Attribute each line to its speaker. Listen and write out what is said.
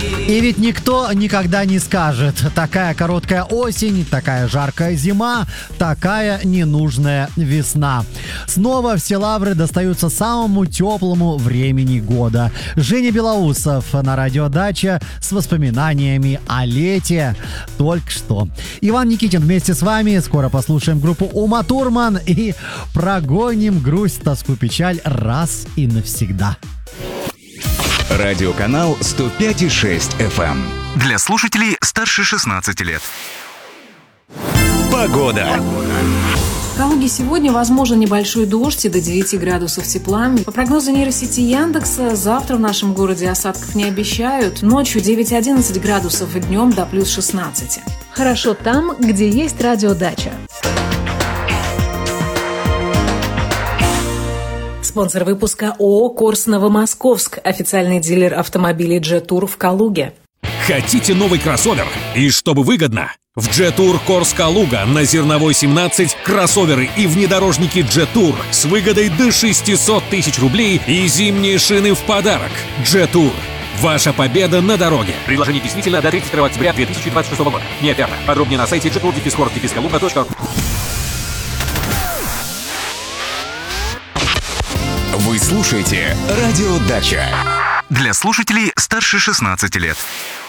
Speaker 1: И ведь никто никогда не скажет: такая короткая осень, такая жаркая зима, такая ненужная весна. Снова все лавры достаются самому теплому времени года. Женя Белоусов на радио «Дача» с воспоминаниями о лете только что. Иван Никитин вместе с вами. Скоро послушаем группу Ума Турман и прогоним грусть, тоску, печаль раз и навсегда.
Speaker 2: Радиоканал 105,6 FM. Для слушателей старше 16 лет. Погода.
Speaker 3: В Калуге сегодня возможен небольшой дождь и до 9 градусов тепла. По прогнозу нейросети Яндекса, завтра в нашем городе осадков не обещают. Ночью 9-11 градусов и днем до плюс 16.
Speaker 4: Хорошо там, где есть радиодача.
Speaker 3: Спонсор выпуска ООО «Корс Новомосковск», официальный дилер автомобилей Jet-Tour в Калуге.
Speaker 5: Хотите новый кроссовер? И чтобы выгодно? В Jet-Tour Корс Калуга на Зерновой 17 кроссоверы и внедорожники Jet-Tour с выгодой до 600 тысяч рублей и зимние шины в подарок. Jet-Tour. Ваша победа на дороге. Предложение действительно до 31 октября 2026 года. Не оферта. Подробнее на сайте jetur-kors-kaluga.ru.
Speaker 2: Вы слушаете «Радио Дача». Для слушателей старше 16 лет.